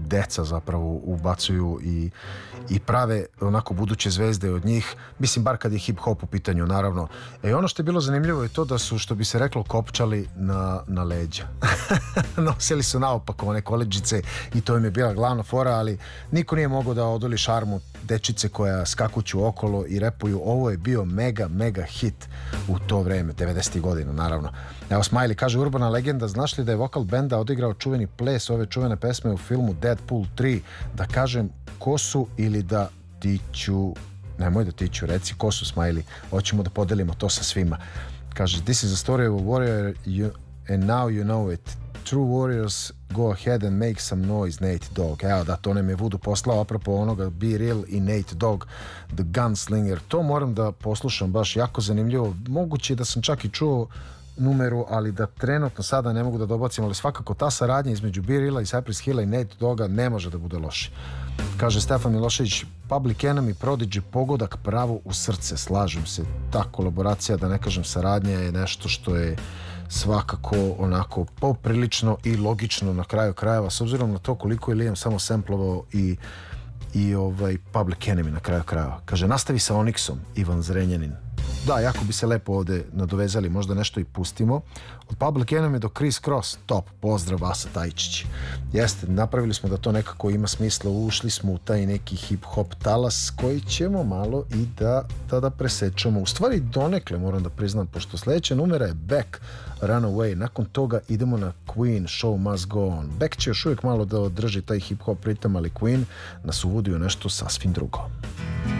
deca zapravo ubacuju i prave onako buduće zvezde od njih, mislim bar kad je hip-hop u pitanju, naravno. I ono što je bilo zanimljivo je to da su, što bi se reklo, kopčali na leđa. Nosili su naopako one koledžice i to im je bila glavna fora, ali niko nije mogao da odoli šarmu dečice koja skakuću okolo i repuju. Ovo je bio mega hit u to vreme, 90. godina naravno. Evo Smiley kaže, urbana legenda, znaš li da je vokal benda odigrao čuveni ples ove čuvene pesme u filmu Deadpool 3, da kažem ko su ili da tiću, nemoj da tiću, reci ko su, Smiley, hoćemo da podelimo to sa svima. Kaže, this is a story of a warrior and now you know it. True warriors go ahead and make some noise, Nate Dogg. Evo da, to nam je Vudu poslao apropo onoga Be Real i Nate Dogg, The Gunslinger. To moram da poslušam, baš jako zanimljivo. Moguće da sam čak i čuo numeru, ali da trenutno sada ne mogu da dobacim, ali svakako ta saradnja između Be Reala i Cypress Hilla i Nate Dogga ne može da bude loše. Kaže Stefan Milošević, Public Enemy, Prodigy, pogodak pravo u srce, slažem se. Ta kolaboracija, da ne kažem saradnja, je nešto što je svakako onako poprilično i logično na kraju krajeva, s obzirom na to koliko je Liam samo samplovao i Public Enemy na kraju krajeva. Kaže, nastavi sa Onyxom, Ivan Zrenjanin. Da, jako bi se lepo ovde nadovezali, možda nešto i pustimo. Od Public Enemy do Chris Cross, top, pozdrav Vasa Tajčić. Jeste, napravili smo da to nekako ima smisla, ušli smo u taj neki hip-hop talas koji ćemo malo i da presečemo. U stvari donekle moram da priznam, pošto sledeća numera je Beck, Runaway, nakon toga idemo na Queen, Show Must Go On. Beck će još uvijek malo da održi taj hip-hop ritam, ali Queen nas uvodi u nešto sasvim drugo.